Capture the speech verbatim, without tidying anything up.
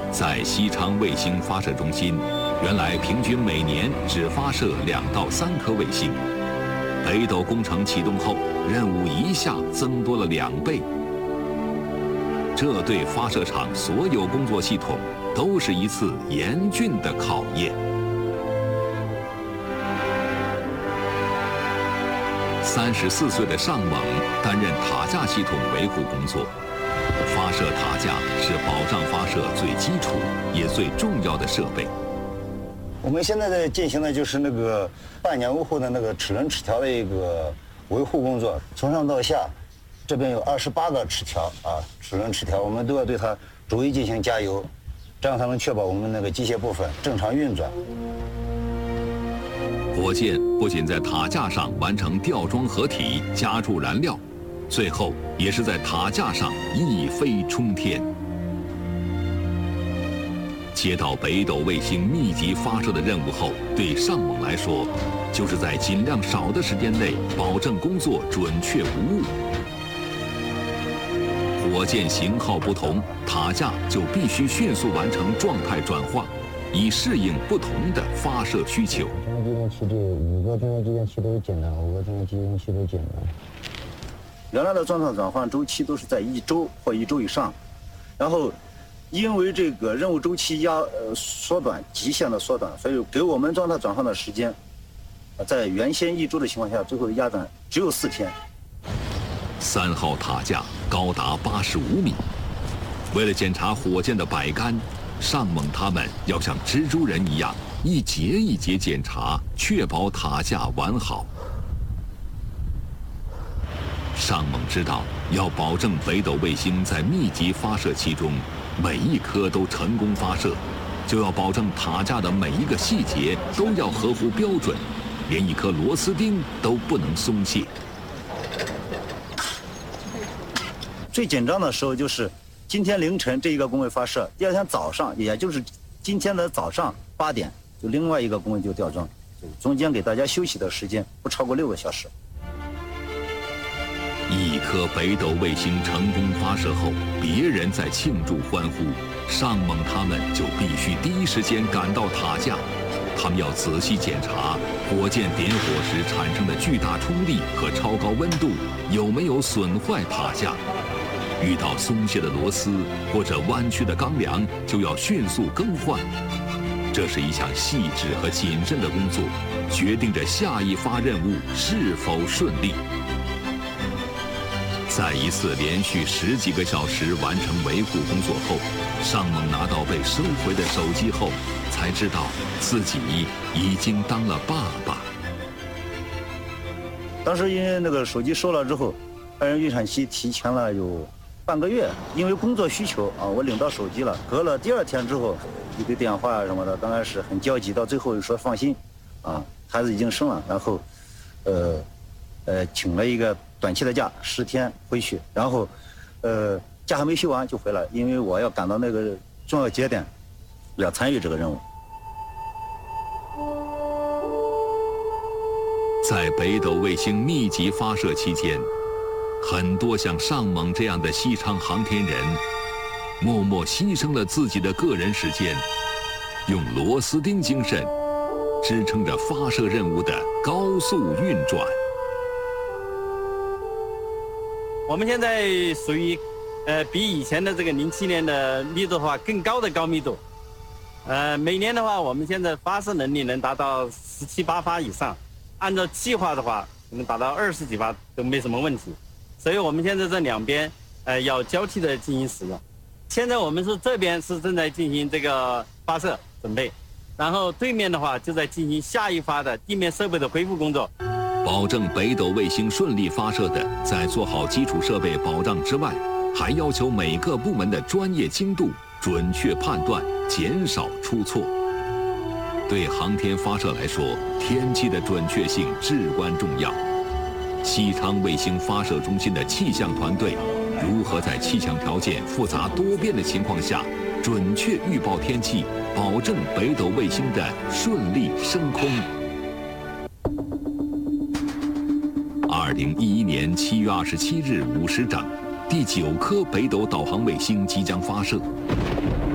在西昌卫星发射中心，原来平均每年只发射两到三颗卫星。北斗工程启动后，任务一下增多了两倍。这对发射场所有工作系统都是一次严峻的考验。三十四岁的尚猛担任塔架系统维护工作。发射塔架是保障发射最基础也最重要的设备。 我们现在在进行的就是那个半年维护的那个齿轮齿条的一个维护工作，从上到下，这边有二十八个齿条啊，齿轮齿条，我们都要对它逐一进行加油，这样才能确保我们那个机械部分正常运转。 火箭不仅在塔架上完成吊装合体、加注燃料，最后也是在塔架上一飞冲天。接到北斗卫星密集发射的任务后，对尚猛来说，就是在尽量少的时间内保证工作准确无误。火箭型号不同，塔架就必须迅速完成状态转化，以适应不同的发射需求。 中央机电器这五个中央机电器都是简单，五个中央机电器都简单。 原来的状态转换周期都是在一周或一周以上，然后因为这个任务周期压呃缩短，极限的缩短，所以给我们状态转换的时间，在原先一周的情况下，最后压短只有四天。 三号塔架高达八十五米，为了检查火箭的摆杆，尚猛他们要像蜘蛛人一样一节一节检查，确保塔架完好。尚猛知道，要保证北斗卫星在密集发射期中每一颗都成功发射，就要保证塔架的每一个细节都要合乎标准，连一颗螺丝钉都不能松懈。 最紧张的时候就是今天凌晨这一个工位发射，第二天早上，也就是今天的早上八点，就另外一个工位就吊装，中间给大家休息的时间不超过六个小时。 一颗北斗卫星成功发射后，别人在庆祝欢呼，尚猛他们就必须第一时间赶到塔架。他们要仔细检查火箭点火时产生的巨大冲力和超高温度有没有损坏塔架。遇到松懈的螺丝或者弯曲的钢梁，就要迅速更换。这是一项细致和谨慎的工作，决定着下一发任务是否顺利。在一次连续十几个小时完成维护工作后，尚猛拿到被收回的手机后，才知道自己已经当了爸爸。 当时因为那个手机收了之后，爱人预产期提前了有半个月，因为工作需求啊，我领到手机了。隔了第二天之后，一堆电话什么的，刚开始很焦急，到最后又说放心，啊，孩子已经生了，然后，呃，呃，请了一个短期的假，十天回去，然后，呃，假还没休完就回来，因为我要赶到那个重要节点，要参与这个任务。 在北斗卫星密集发射期间，很多像尚猛这样的西昌航天人，默默牺牲了自己的个人时间，用螺丝钉精神支撑着发射任务的高速运转。 我们现在属于，呃，比以前的这个零七年的密度的话更高的高密度，呃，每年的话，我们现在发射能力能达到十七八发以上，按照计划的话，能达到二十几发都没什么问题。所以我们现在这两边，呃，要交替的进行使用。现在我们是这边是正在进行这个发射准备，然后对面的话就在进行下一发的地面设备的恢复工作。 保证北斗卫星顺利发射的，在做好基础设备保障之外，还要求每个部门的专业精度、准确判断，减少出错。对航天发射来说，天气的准确性至关重要。西昌卫星发射中心的气象团队如何在气象条件复杂多变的情况下，准确预报天气，保证北斗卫星的顺利升空？二零一一年七月二十七日五时整，第九颗北斗导航卫星即将发射。